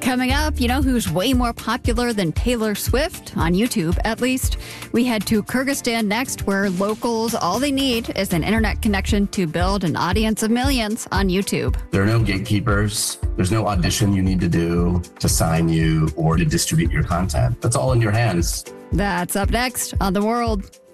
Coming up, you know who's way more popular than Taylor Swift, on YouTube at least? We head to Kyrgyzstan next, where locals, all they need is an internet connection to build an audience of millions on YouTube. There are no gatekeepers. There's no audition you need to do to sign you or to distribute your content. That's all in your hands. That's up next on The World.